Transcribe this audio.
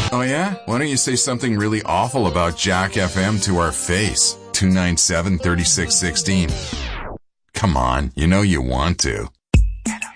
Oh yeah? Why don't you say something really awful about Jack FM to our face? 297-3616. Come on, you know you want to.